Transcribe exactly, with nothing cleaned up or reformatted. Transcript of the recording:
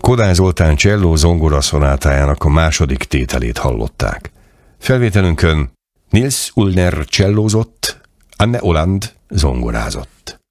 Kodály Zoltán cselló zongora szonátájának a második tételét hallották. Felvételünkön Nils Ullner csellózott, Anne Oland zongorázott.